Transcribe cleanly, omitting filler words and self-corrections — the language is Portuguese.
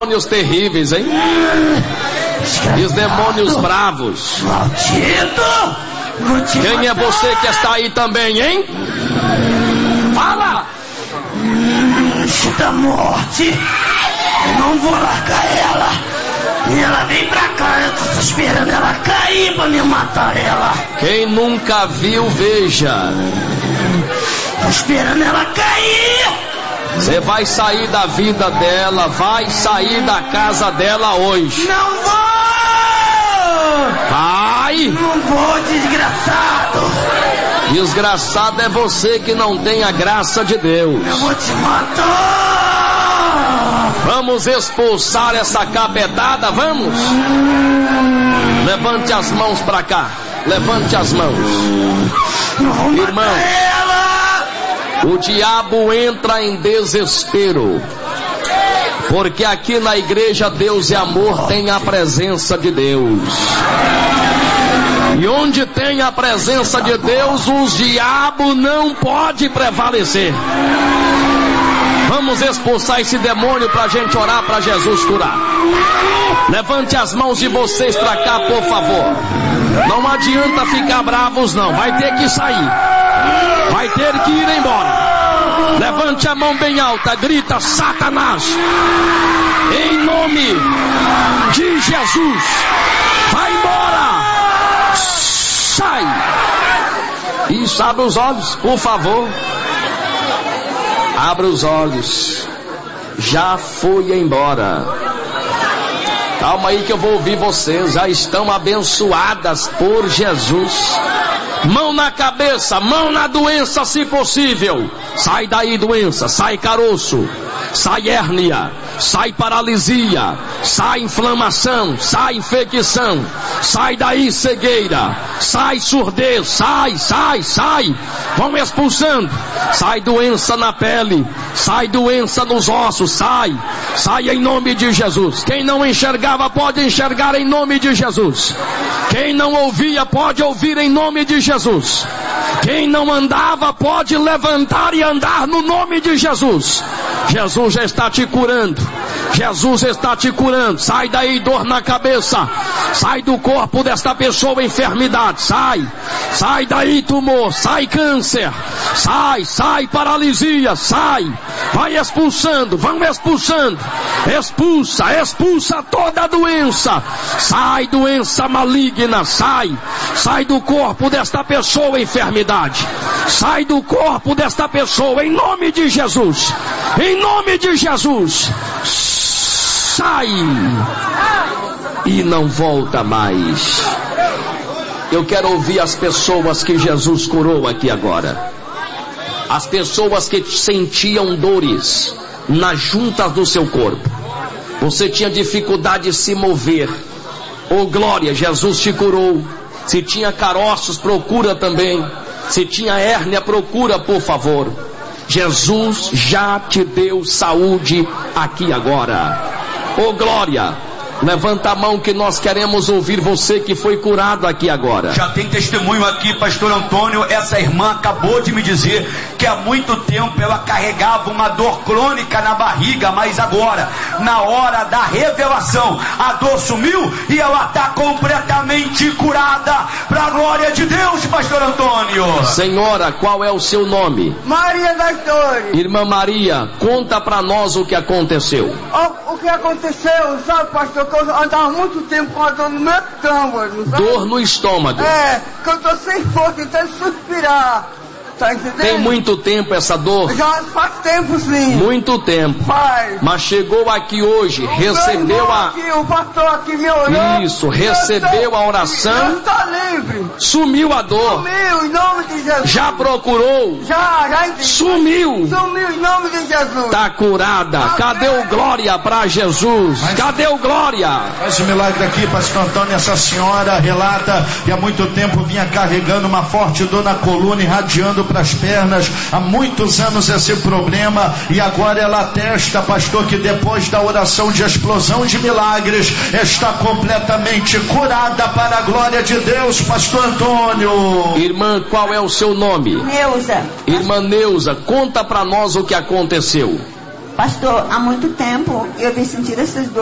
demônios terríveis, hein? E os demônios bravos. Maldito! Quem é você que está aí também, hein? Fala! Da morte, eu não vou largar ela. E ela vem pra cá, eu tô esperando ela cair pra me matar ela. Quem nunca viu, veja. Tô esperando ela cair. Você vai sair da vida dela, vai sair da casa dela hoje. Não vou! Vai! Não vou, desgraçado! Desgraçado é você que não tem a graça de Deus. Eu vou te matar! Vamos expulsar essa capetada, vamos? Levante as mãos pra cá. Levante as mãos. Irmão, o diabo entra em desespero. Porque aqui na igreja Deus e Amor tem a presença de Deus. E onde tem a presença de Deus, os diabos não pode prevalecer. Vamos expulsar esse demônio pra gente orar pra Jesus curar. Levante as mãos de vocês pra cá, por favor. Não adianta ficar bravos não, vai ter que sair. Vai ter que ir embora. Levante a mão bem alta, grita: Satanás, em nome de Jesus, vai embora. Sai! Isso, abre os olhos, por favor. Abra os olhos. Já foi embora. Calma aí que eu vou ouvir vocês. Já estão abençoadas por Jesus. Mão na cabeça, mão na doença se possível. Sai daí doença, sai caroço, sai hérnia, sai paralisia, sai inflamação, sai infecção, sai daí cegueira, sai surdez, sai. Vão expulsando. Sai doença na pele, sai doença nos ossos, sai em nome de Jesus. Quem não enxergava pode enxergar em nome de Jesus. Quem não ouvia pode ouvir em nome de Jesus. Quem não andava pode levantar e andar no nome de Jesus. Jesus já está te curando. Jesus está te curando. Sai daí dor na cabeça. Sai do corpo desta pessoa enfermidade. Sai daí tumor. Sai câncer. Sai paralisia. Sai. Vai expulsando. Vão expulsando. Expulsa toda a doença. Sai doença maligna. Sai do corpo desta pessoa enfermidade. Sai do corpo desta pessoa em nome de Jesus. Em nome de Jesus. Sai e não volta mais. Eu quero ouvir as pessoas que Jesus curou aqui agora. As pessoas que sentiam dores nas juntas do seu corpo. Você tinha dificuldade de se mover. Oh glória, Jesus te curou. Se tinha caroços, procura também. Se tinha hérnia, procura, por favor. Jesus já te deu saúde aqui agora. Oh glória, levanta a mão que nós queremos ouvir você que foi curado aqui agora. Já tem testemunho aqui, pastor Antônio. Essa irmã acabou de me dizer que há muito tempo ela carregava uma dor crônica na barriga, mas agora, na hora da revelação, a dor sumiu e ela está completamente curada, para a glória de Deus, pastor Antônio. Senhora, qual é o seu nome? Maria das Dores. Irmã Maria, conta para nós o que aconteceu. O que aconteceu, sabe, pastor, que eu andava muito tempo com a dor no meu estômago, sabe? Dor no estômago. Que eu tô sem força, tentando suspirar. Tá entendendo? Tem muito tempo essa dor? Já faz tempo, sim. Muito tempo. Faz. Mas chegou aqui hoje, recebeu o pastor aqui me olhou. Isso, recebeu a oração. Está livre. Sumiu a dor. Sumiu, em nome de Jesus. Já procurou? Já entendi. Sumiu. Sumiu, em nome de Jesus. Está curada. Cadê o glória para Jesus? Cadê o glória? Faz um milagre aqui, pastor Antônio. Essa senhora relata que há muito tempo vinha carregando uma forte dor na coluna, irradiando para as pernas, há muitos anos esse problema, e agora ela atesta, pastor, que depois da oração de explosão de milagres, está completamente curada para a glória de Deus, pastor Antônio. Irmã, qual é o seu nome? Neuza. Irmã Neuza, conta para nós o que aconteceu. Pastor, há muito tempo eu venho sentir essas dores